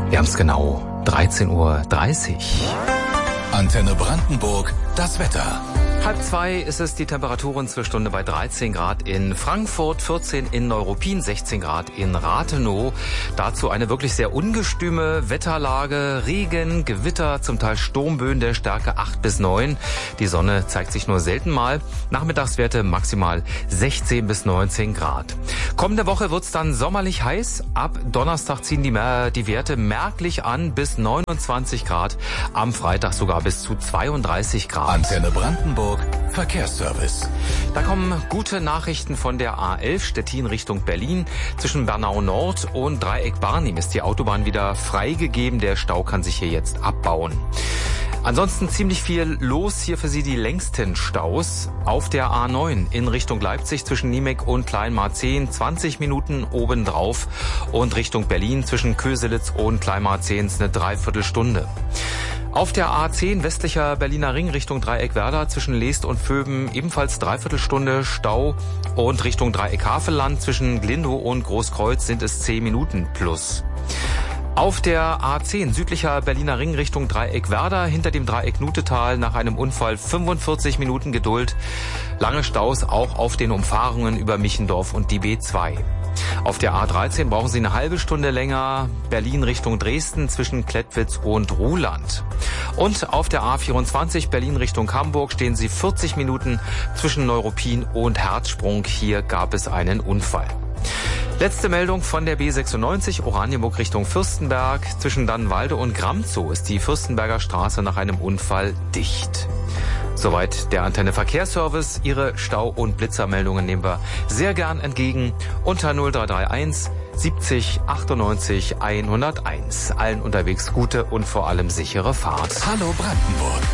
Wir haben es genau 13:30 Uhr. Antenne Brandenburg, das Wetter. 1:30 ist es, die Temperaturen zur Stunde bei 13 Grad in Frankfurt, 14 in Neuruppin, 16 Grad in Rathenow. Dazu eine wirklich sehr ungestüme Wetterlage, Regen, Gewitter, zum Teil Sturmböen der Stärke 8 bis 9. Die Sonne zeigt sich nur selten mal. Nachmittagswerte maximal 16 bis 19 Grad. Kommende Woche wird's dann sommerlich heiß. Ab Donnerstag ziehen die Werte merklich an bis 29 Grad. Am Freitag sogar bis zu 32 Grad. Antenne Brandenburg, Verkehrsservice. Da kommen gute Nachrichten von der A11 Stettin Richtung Berlin. Zwischen Bernau Nord und Dreieck Barnim ist die Autobahn wieder freigegeben. Der Stau kann sich hier jetzt abbauen. Ansonsten ziemlich viel los. Hier für Sie die längsten Staus auf der A9 in Richtung Leipzig zwischen Niemek und Kleinmarzehn. 20 Minuten obendrauf. Und Richtung Berlin zwischen Köselitz und Kleinmarzehn eine Dreiviertelstunde. Auf der A10 westlicher Berliner Ring Richtung Dreieck-Werder zwischen Leest und Vöben ebenfalls Dreiviertelstunde Stau und Richtung Dreieck-Havelland zwischen Glindow und Großkreuz sind es 10 Minuten plus. Auf der A10 südlicher Berliner Ring Richtung Dreieck-Werder hinter dem Dreieck Nutetal nach einem Unfall 45 Minuten Geduld. Lange Staus auch auf den Umfahrungen über Michendorf und die B2. Auf der A13 brauchen Sie eine halbe Stunde länger, Berlin Richtung Dresden zwischen Klettwitz und Ruhland. Und auf der A24 Berlin Richtung Hamburg stehen Sie 40 Minuten zwischen Neuruppin und Herzsprung. Hier gab es einen Unfall. Letzte Meldung von der B96 Oranienburg Richtung Fürstenberg. Zwischen Dannenwalde und Gramzow ist die Fürstenberger Straße nach einem Unfall dicht. Soweit der Antenne Verkehrsservice. Ihre Stau- und Blitzermeldungen nehmen wir sehr gern entgegen unter 0331 70 98 101. Allen unterwegs gute und vor allem sichere Fahrt. Hallo Brandenburg.